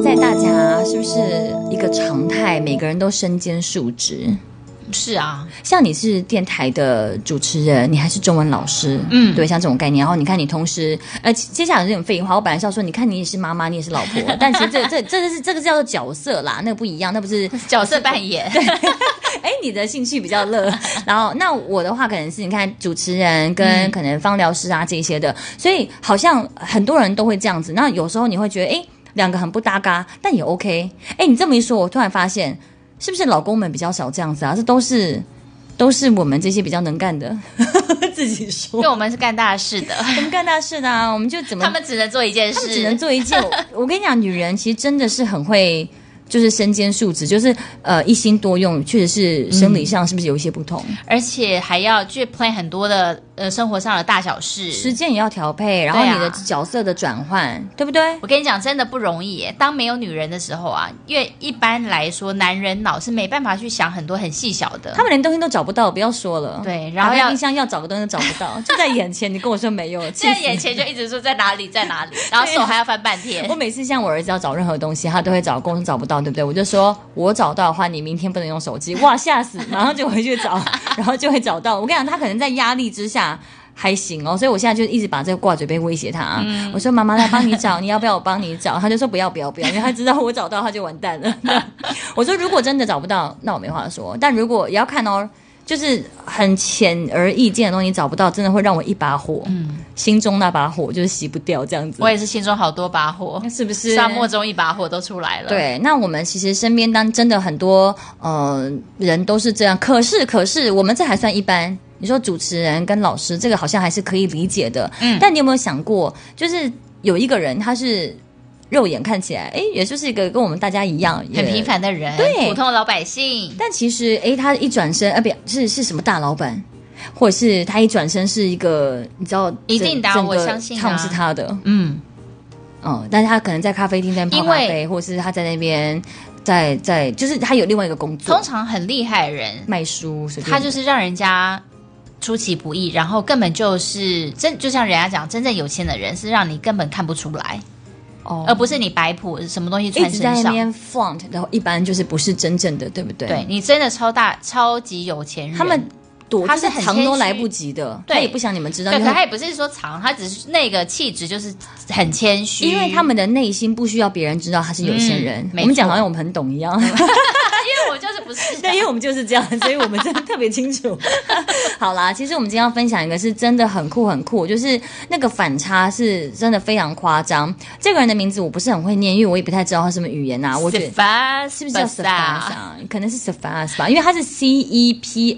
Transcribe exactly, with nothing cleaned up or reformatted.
在大家是不是一个常态，每个人都身兼数职？ 是啊， 像你是电台的主持人，你还是中文老师，嗯，对，像这种概念。然后你看你同时，呃，接下来有点废话，我本来是要说，你看你也是妈妈，你也是老婆，但其实这这这个是这个叫做角色啦，那个不一样，那不是角色扮演。 对，哎，你的兴趣比较乐，然后那我的话可能是你看主持人跟可能芳疗师啊这些的，所以好像很多人都会这样子。那有时候你会觉得，哎，两个很不搭嘎，但也 OK。哎，你这么一说，我突然发现。是不是老公们比较少这样子啊？这都是都是我们这些比较能干的自己说。 对，我们是干大事的， 我们干大事的啊，我们就怎么他们只能做一件事， 他们只能做一件。我, 我跟你讲，女人其实真的是很会。就是身兼数职，就是呃一心多用，确实是生理上是不是有一些不同？ 嗯、而且还要去 plan 很多的呃生活上的大小事， 时间也要调配，然后你的角色的转换， 对,、啊、对不对？ 我跟你讲，真的不容易耶。当没有女人的时候啊，因为一般来说，男人脑是没办法去想很多很细小的， 他们连东西都找不到，不要说了。 对，然后要冰箱要找个东西都找不到，就在眼前，你跟我说没有， 在眼前就一直说在哪里在哪里，然后手还要翻半天。 我每次像我儿子要找任何东西，他都会找公司找不到，对不对？我就说。我找到的话，你明天不能用手机，哇，吓死！马上就回去找，然后就会找到。我跟你讲，他可能在压力之下还行哦，所以我现在就一直把这个挂嘴边威胁他。嗯、我说妈妈来帮你找，你要不要我帮你找？他就说不要不要不要，因为他知道我找到他就完蛋了。我说如果真的找不到，那我没话说。但如果也要看哦。就是很显而易见的东西找不到，真的会让我一把火，嗯，心中那把火就是熄不掉这样子。 我也是心中好多把火， 是不是？ 沙漠中一把火都出来了。 对，那我们其实身边当真的很多呃人都是这样，可是可是我们这还算一般。你说主持人跟老师，这个好像还是可以理解的，嗯。但你有没有想过，就是有一个人他是。肉眼看起来，哎，也就是一个跟我们大家一样很平凡的人， 对， 普通的老百姓。 但其实，哎，他一转身，呃，不是是什么大老板，或者是他一转身是一个，你知道， 一定的、啊，我相信、啊， 唱是他的，嗯，哦、嗯，但是他可能在咖啡厅在泡咖啡，或者是他在那边在在，就是他有另外一个工作。 通常很厉害的人卖书， 他就是让人家。出其不意，然后根本就是真，就像人家讲，真正有钱的人是让你根本看不出来。哦，而不是你摆谱什么东西穿身上， 一直在那边 flaunt， 然后一般就是不是真正的，对不对？ 对，你真的超大超级有钱人， 他们躲他是很藏都来不及的，他也不想你们知道。 对，可他也不是说藏，他只是那个气质就是很谦虚， 因为他们的内心不需要别人知道他是有钱人。嗯、我们讲好像我们很懂一样。 因为我就是不是， 对，因为我们就是这样，所以我们真的特别清楚。好啦，其实我们今天要分享一个是真的很酷很酷，就是那个反差是真的非常夸张。这个人的名字我不是很会念，因为我也不太知道他什么语言啊。我觉得是不是叫 Safas 啊？可能是 Safas 吧，因为他是 C E P